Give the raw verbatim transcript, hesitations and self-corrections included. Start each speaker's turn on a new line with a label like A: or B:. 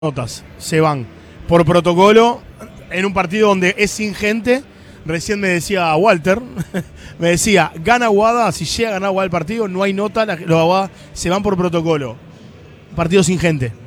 A: notas se van por protocolo en un partido donde es sin gente. Recién me decía Walter, me decía, gana Aguada, si llega a ganar Aguada el partido, no hay nota, los Aguada se van por protocolo. Partido sin gente.